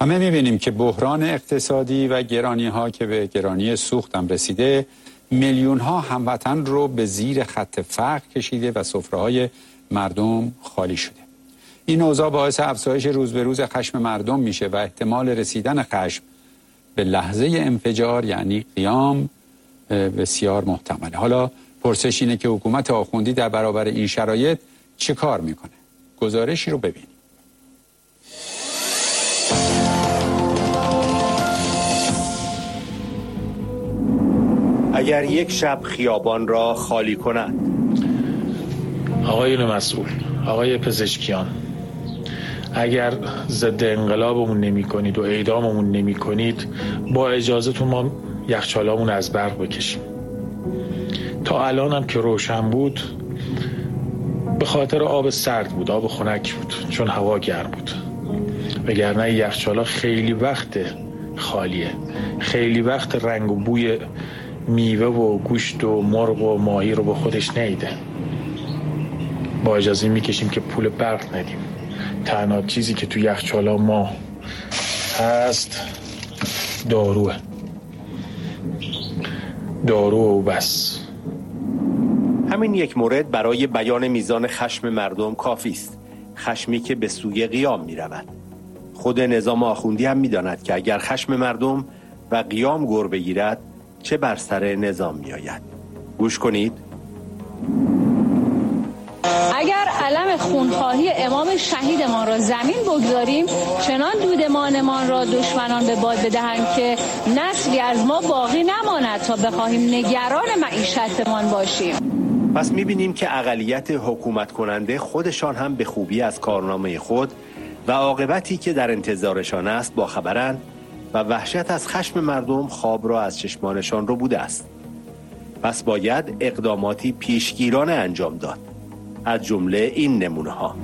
همه می‌بینیم که بحران اقتصادی و گرانی‌ها که به گرانی سوخت هم رسیده، میلیون‌ها هموطن رو به زیر خط فقر کشیده و سفره‌های مردم خالی شده. این اوضاع باعث افزایش روز به روز خشم مردم میشه و احتمال رسیدن خشم به لحظه انفجار یعنی قیام بسیار محتمله. حالا پرسش اینه که حکومت آخوندی در برابر این شرایط چه کار میکنه؟ گزارشی رو ببینیم. اگر یک شب خیابان را خالی کنند. آقایون مسئول، آقای پزشکیان، اگر ضد انقلابمون نمی کنید و اعداممون نمی کنید، با اجازهتون ما یخچالامون از برق بکشیم. تا الان هم که روشن بود به خاطر آب سرد بود، آب خنک بود، چون هوا گرم بود. وگرنه یخچالا خیلی وقت خالیه، خیلی وقت رنگ و بوی میوه و گوشت و مرغ و ماهی رو به خودش نیده. با اجازه میکشیم که پول برق ندیم. تنها چیزی که تو یخچالا ما هست داروه، دارو و بس. همین یک مورد برای بیان میزان خشم مردم کافی است. خشمی که به سوی قیام می رود. خود نظام آخوندی هم می داند که اگر خشم مردم و قیام گر بگیرد چه بر سر نظام می آید. گوش کنید. اگر علم خونخواهی امام شهیدمان را زمین بگذاریم، چنان دودمانمان را دشمنان به باد بدهند که نسلی از ما باقی نماند تا بخواهیم نگران معیشتمان باشیم. پس می‌بینیم که اقلیت حکومت کننده خودشان هم به خوبی از کارنامه خود و عاقبتی که در انتظارشان است باخبرند و وحشت از خشم مردم خواب را از چشمانشان رو بوده است. پس باید اقداماتی پیشگیرانه انجام داد. از جمله این نمونه ها: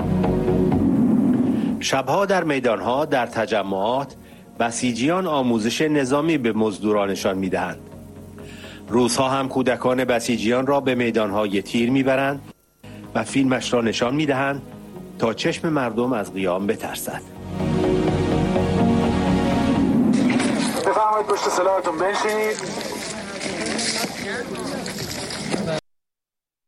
شبها در میدانها، در تجمعات بسیجیان آموزش نظامی به مزدورانشان میدهند. روزها هم کودکان بسیجیان را به میدانهای تیر میبرند و فیلمش را نشان میدهند تا چشم مردم از قیام بترسد. بفرمایید پشت سلاحتون بنشینید.